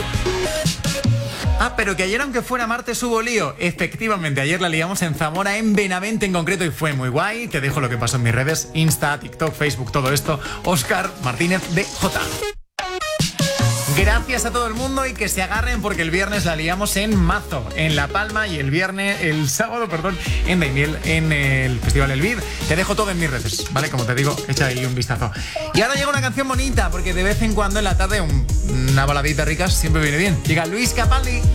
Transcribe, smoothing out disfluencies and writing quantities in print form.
Pero que ayer, aunque fuera martes, hubo lío. Efectivamente, ayer la liamos en Zamora, en Benavente en concreto, y fue muy guay. Te dejo lo que pasó en mis redes, Insta, TikTok, Facebook, todo esto. Óscar Martínez de J. Gracias a todo el mundo y que se agarren porque el viernes la liamos en Mazo, en La Palma, y el sábado, en Daimiel, en el Festival El Vid. Te dejo todo en mis redes, ¿vale? Como te digo, echa ahí un vistazo. Y ahora llega una canción bonita, porque de vez en cuando en la tarde una baladita rica siempre viene bien. Llega Luis Capaldi.